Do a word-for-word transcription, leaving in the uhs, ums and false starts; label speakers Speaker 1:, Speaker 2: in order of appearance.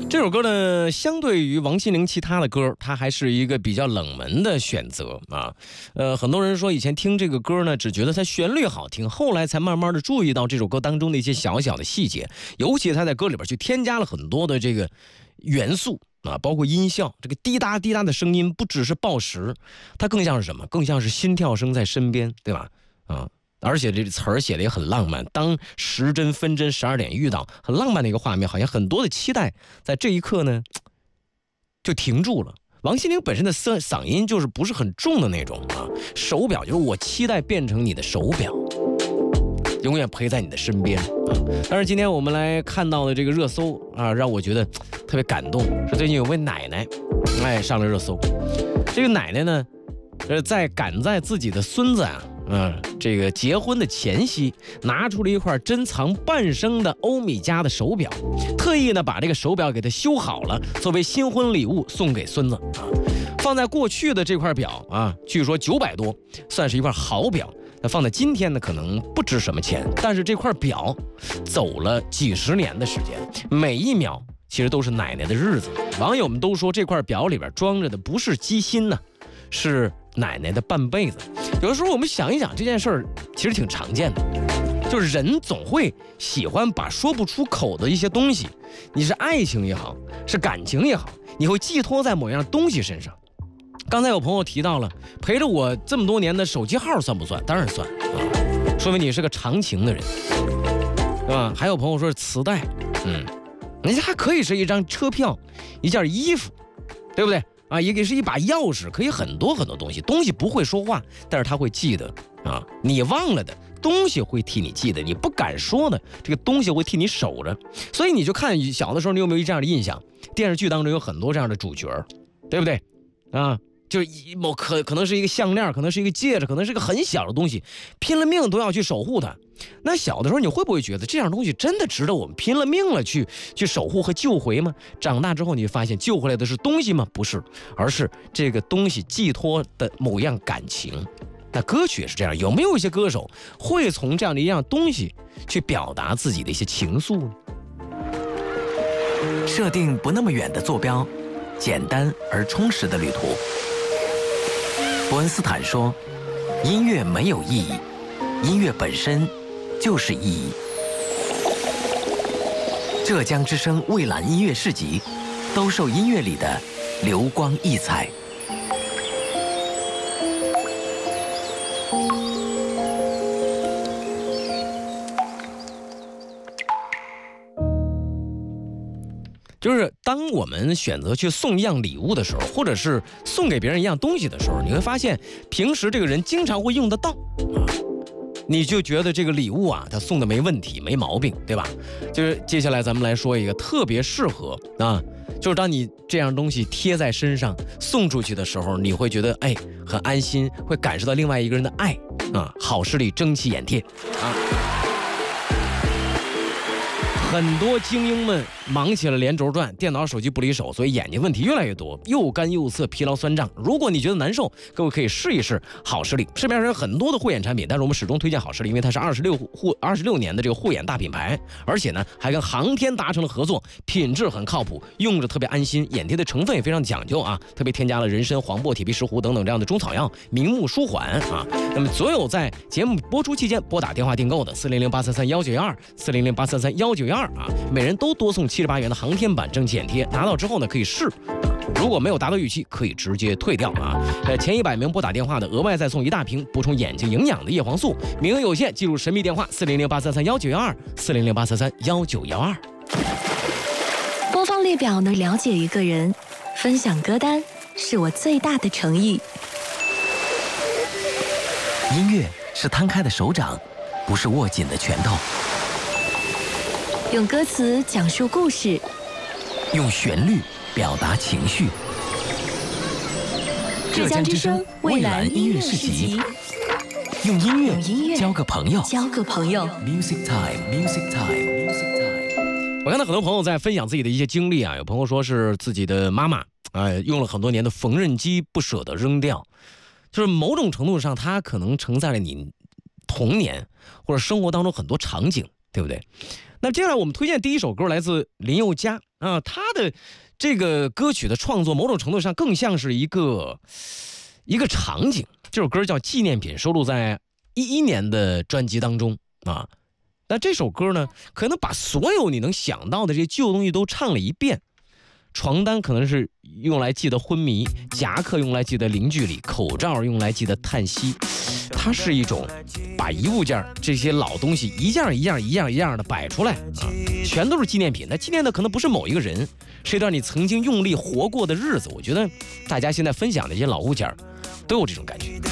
Speaker 1: 这首歌呢，相对于王心凌其他的歌，它还是一个比较冷门的选择啊。呃，很多人说以前听这个歌呢，只觉得它旋律好听，后来才慢慢的注意到这首歌当中的一些小小的细节，尤其他在歌里边去添加了很多的这个元素啊，包括音效，这个滴答滴答的声音不只是报时，它更像是什么？更像是心跳声在身边，对吧？啊。而且这词儿写的也很浪漫，当时针分针十二点遇到，很浪漫的一个画面，好像很多的期待在这一刻呢就停住了。王心凌本身的嗓嗓音就是不是很重的那种啊，手表就是我期待变成你的手表，永远陪在你的身边啊。但是今天我们来看到的这个热搜啊，让我觉得特别感动，是最近有位奶奶哎上了热搜。这个奶奶呢，呃，在赶在自己的孙子啊。嗯，这个结婚的前夕，拿出了一块珍藏半生的欧米茄的手表，特意呢把这个手表给它修好了，作为新婚礼物送给孙子啊。放在过去的这块表啊，据说九百多，算是一块好表。那放在今天呢，可能不值什么钱，但是这块表走了几十年的时间，每一秒其实都是奶奶的日子。网友们都说这块表里边装着的不是机芯呢，是奶奶的半辈子。有的时候我们想一想这件事儿，其实挺常见的，就是人总会喜欢把说不出口的一些东西，你是爱情也好，是感情也好，你会寄托在某样东西身上。刚才有朋友提到了陪着我这么多年的手机号算不算？当然算啊，说明你是个长情的人，对吧？还有朋友说是磁带，嗯，人家还可以是一张车票，一件衣服，对不对？啊，也给是一把钥匙，可以很多很多东西。东西不会说话，但是他会记得啊。你忘了的东西会替你记得，你不敢说的这个东西会替你守着。所以你就看小的时候，你有没有这样的印象？电视剧当中有很多这样的主角，对不对？啊，就是某可可能是一个项链，可能是一个戒指，可能是一个很小的东西，拼了命都要去守护它。那小的时候你会不会觉得这样东西真的值得我们拼了命了去去守护和救回吗？长大之后你发现救回来的是东西吗？不是，而是这个东西寄托的某样感情。那歌曲也是这样，有没有一些歌手会从这样的一样东西去表达自己的一些情愫呢？
Speaker 2: 设定不那么远的坐标，简单而充实的旅途。伯恩斯坦说，音乐没有意义，音乐本身就是意义。浙江之声蔚蓝音乐市集，兜售音乐里的流光溢彩。
Speaker 1: 就是当我们选择去送一样礼物的时候，或者是送给别人一样东西的时候，你会发现平时这个人经常会用得到啊，你就觉得这个礼物啊，他送的没问题，没毛病，对吧？就是接下来咱们来说一个特别适合啊，就是当你这样东西贴在身上送出去的时候，你会觉得哎很安心，会感受到另外一个人的爱啊。好视力蒸汽眼贴啊。很多精英们忙起了连轴转，电脑手机不离手，所以眼睛问题越来越多，又干又涩，疲劳酸胀。如果你觉得难受，各位可以试一试好视力。市面上有很多的护眼产品，但是我们始终推荐好视力，因为它是二十六护二十六年的这个护眼大品牌，而且呢还跟航天达成了合作，品质很靠谱，用着特别安心。眼贴的成分也非常讲究啊，特别添加了人参、黄柏、铁皮石斛等等这样的中草药，明目舒缓啊。那么所有在节目播出期间拨打电话订购的四零零八三三幺九幺二四零零八三三幺九幺二啊，每人都多送七十八元的航天版蒸汽眼贴，拿到之后呢可以试，如果没有达到预期可以直接退掉啊。呃，前一百名拨打电话的额外再送一大瓶补充眼睛营养的叶黄素，名额有限，记住神秘电话四零零八三三幺九幺二四零零八三三幺九幺二。
Speaker 3: 播放列表能了解一个人，分享歌单是我最大的诚意。
Speaker 2: 音乐是摊开的手掌，不是握紧的拳头。
Speaker 3: 用歌词讲述故事，
Speaker 2: 用旋律表达情绪。
Speaker 3: 浙江之声蔚蓝音乐市集，
Speaker 2: 用音乐
Speaker 3: 用音乐
Speaker 2: 交个朋友，
Speaker 3: 交个朋友。
Speaker 2: Music time, music time, music time。
Speaker 1: 我看到很多朋友在分享自己的一些经历啊，有朋友说是自己的妈妈，哎，用了很多年的缝纫机不舍得扔掉，就是某种程度上，它可能承载了你童年或者生活当中很多场景，对不对？那接下来我们推荐第一首歌来自林宥嘉啊，他的这个歌曲的创作，某种程度上更像是一个一个场景。这首歌叫《纪念品》，收录在一一年的专辑当中啊。那这首歌呢，可能把所有你能想到的这些旧东西都唱了一遍。床单可能是用来记得昏迷，夹克用来记得零距离，口罩用来记得叹息。它是一种把一物件这些老东西一样一样一样一样的摆出来啊，全都是纪念品。那纪念的可能不是某一个人，是一段你曾经用力活过的日子。我觉得大家现在分享的这些老物件都有这种感觉。